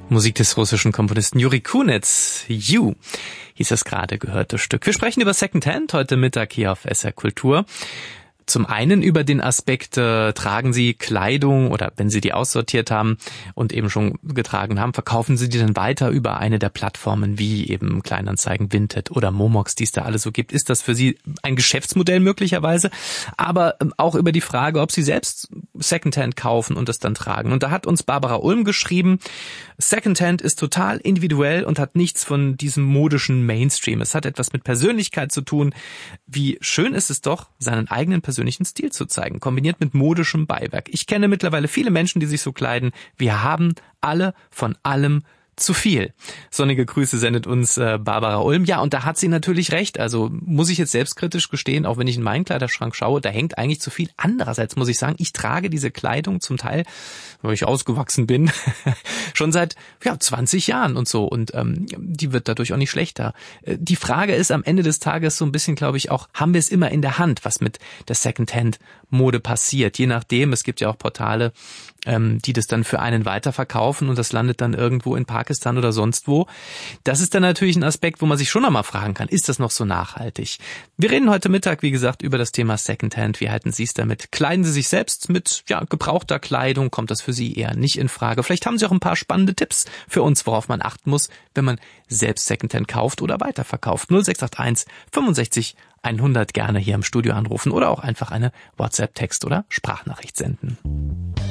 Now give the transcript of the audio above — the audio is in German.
Musik des russischen Komponisten Juri Kunitz. You hieß das gerade gehörte Stück. Wir sprechen über Secondhand heute Mittag hier auf SR Kultur. Zum einen über den Aspekt, tragen Sie Kleidung oder wenn Sie die aussortiert haben und eben schon getragen haben, verkaufen Sie die dann weiter über eine der Plattformen wie eben Kleinanzeigen, Vinted oder Momox, die es da alle so gibt. Ist das für Sie ein Geschäftsmodell möglicherweise? Aber auch über die Frage, ob Sie selbst Secondhand kaufen und das dann tragen. Und da hat uns Barbara Ulm geschrieben, Secondhand ist total individuell und hat nichts von diesem modischen Mainstream. Es hat etwas mit Persönlichkeit zu tun. Wie schön ist es doch, seinen eigenen persönlichen Stil zu zeigen, kombiniert mit modischem Beiwerk. Ich kenne mittlerweile viele Menschen, die sich so kleiden. Wir haben alle von allem zu viel. Sonnige Grüße sendet uns Barbara Ulm. Ja, und da hat sie natürlich recht. Also muss ich jetzt selbstkritisch gestehen, auch wenn ich in meinen Kleiderschrank schaue, da hängt eigentlich zu viel. Andererseits muss ich sagen, ich trage diese Kleidung zum Teil, weil ich ausgewachsen bin, schon seit 20 Jahren und so. Und die wird dadurch auch nicht schlechter. Die Frage ist am Ende des Tages so ein bisschen, glaube ich, auch, haben wir es immer in der Hand, was mit der Secondhand-Mode passiert? Je nachdem, es gibt ja auch Portale, die das dann für einen weiterverkaufen und das landet dann irgendwo in Pakistan oder sonst wo. Das ist dann natürlich ein Aspekt, wo man sich schon einmal fragen kann, ist das noch so nachhaltig? Wir reden heute Mittag, wie gesagt, über das Thema Secondhand. Wie halten Sie es damit? Kleiden Sie sich selbst mit gebrauchter Kleidung? Kommt das für Sie eher nicht in Frage? Vielleicht haben Sie auch ein paar spannende Tipps für uns, worauf man achten muss, wenn man selbst Secondhand kauft oder weiterverkauft. 0681 65 100 gerne hier im Studio anrufen oder auch einfach eine WhatsApp-Text oder Sprachnachricht senden.